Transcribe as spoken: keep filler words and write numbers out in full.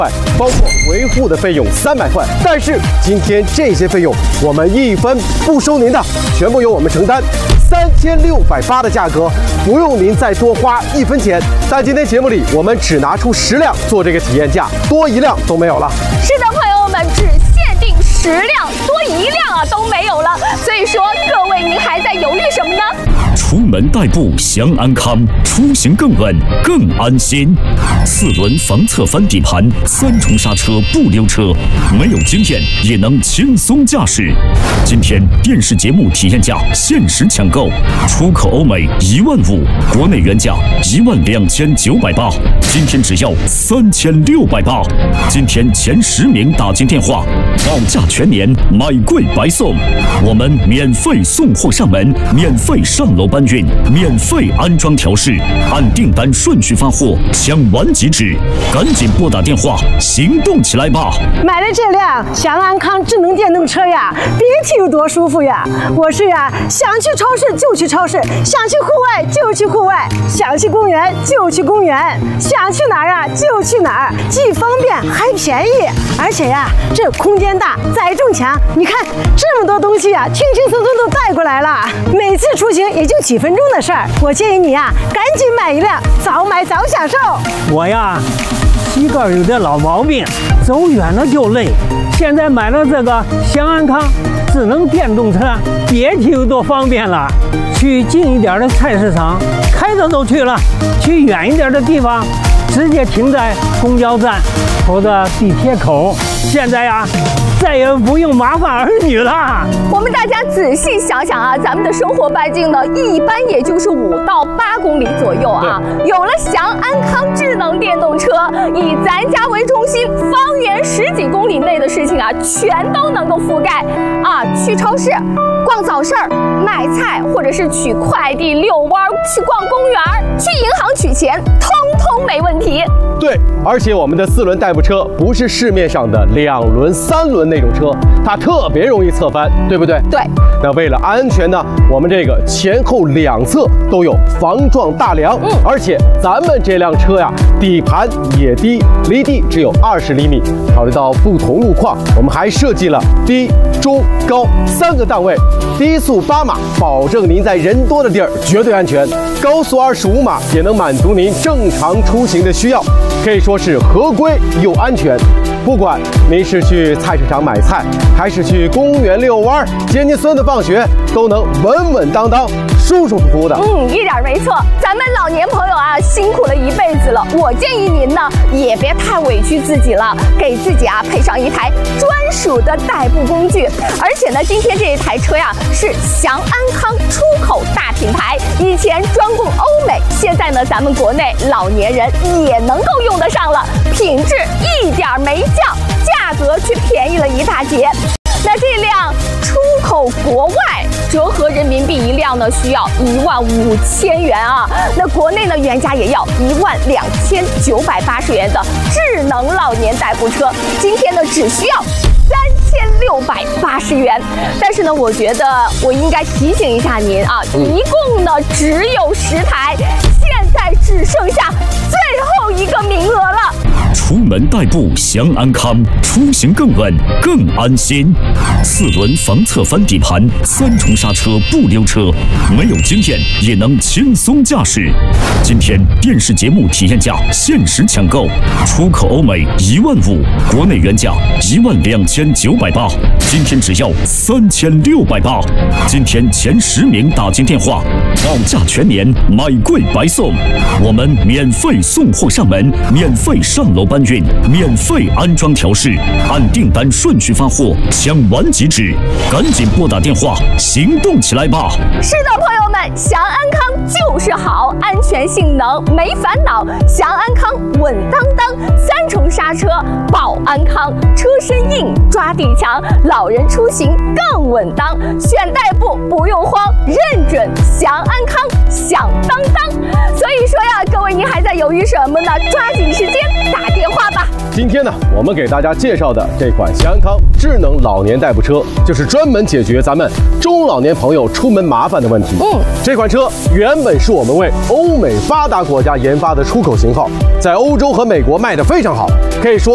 包括维护的费用三百块。但是今天这些费用我们一分不收您的，全部由我们承担。三千六百八的价格，不用您再多花一分钱。但今天节目里我们只拿出十辆做这个体验价，多一辆都没有了。 是的，朋友们，只限定十辆，多一辆啊都没有了。所以说，各位您还在犹豫什么呢？ 出门代步享安康，出行更稳更安心。四轮防侧翻底盘，三重刹车不溜车，没有经验也能轻松驾驶。今天电视节目体验价限时抢购，出口欧美一万五，国内原价一万两千九百八，今天只要三千六百八。今天前十名打进电话，保价全年，买贵白送。我们免费送货上门，免费上楼搬运，免费安装调试，按订单顺序发货，抢完即止。赶紧拨打电话，行动起来吧！ 买了这辆享安康智能电动车呀，别提有多舒服呀！我是呀，想去超市就去超市，想去户外就去户外，想去公园就去公园，想去哪儿啊就去哪儿，既方便还便宜，而且呀，这空间大，载重强。你看这么多东西呀，轻轻松松都带过来了，每次出行也就几分钟的事儿。我建议你呀，赶紧买一辆，早买早享受。 我呀，膝盖有点老毛病，走远了就累。现在买了这个享安康智能电动车，别提有多方便了。去近一点的菜市场，开着都去了；去远一点的地方，直接停在公交站或者地铁口。现在呀，再也不用麻烦儿女了。 我们大家仔细想想啊，咱们的生活半径呢，一般也就是五到八公里左右啊。有了享安康智能电动车，以咱家为中心，方圆十几公里内的事情啊，全都能够覆盖啊。去超市、逛早市、买菜，或者是取快递、遛弯、去逛公园、去银行取钱，通通没问题。 对，而且我们的四轮代步车不是市面上的两轮、三轮那种车，它特别容易侧翻，对不对？ 对。 那为了安全呢，我们这个前后两侧都有防撞大梁，嗯，而且咱们这辆车呀，底盘也低，离地只有二十厘米。考虑到不同路况，我们还设计了低、中、高三个档位，低速八码，保证您在人多的地儿绝对安全；高速二十五码也能满足您正常出行的需要。可以说是合规又安全。不管您是去菜市场买菜，还是去公园遛弯、接您孙子放学，都能稳稳当当、舒舒服服的。 嗯，一点没错。咱们老年朋友啊，辛苦了一辈子了，我建议您呢，也别太委屈自己了，给自己啊配上一台专属的代步工具。而且呢，今天这一台车呀，是享安康出口大品牌，以前专供欧美，现在呢，咱们国内老年人也能够用得上了，品质一点没降，价格却便宜了一大截。那这辆出口国外，折合人民币一辆呢，需要一万五千元啊。那国内呢，原价也要一万两千九百八十元的智能老年代步车，今天呢，只需要三千六百八十元。但是呢，我觉得我应该提醒一下您啊，一共呢只有十台，现在只剩下最后一个名额了。 出门代步享安康，出行更稳更安心。四轮防侧翻底盘，三重刹车不溜车，没有经验也能轻松驾驶。今天电视节目体验价限时抢购，出口欧美一万五，国内原价一万两千九百八，今天只要三千六百八。今天前十名打进电话，保价全年，买贵白送。我们免费送货上门，免费上楼搬运，免费安装调试，按订单顺序发货，抢完即止。赶紧拨打电话，行动起来吧！ 是的，朋友们，享安康就是好，安全性能没烦恼，享安康稳当当，三重刹车保安康，车身硬抓地强，老人出行更稳当，选代步不用慌，认准享安康响当当。所以说呀，各位您还在犹豫什么呢？抓紧时间打电话吧。 今天呢，我们给大家介绍的这款享安康智能老年代步车，就是专门解决咱们中老年朋友出门麻烦的问题。嗯，这款车原本是我们为欧美发达国家研发的出口型号，在欧洲和美国卖得非常好，可以说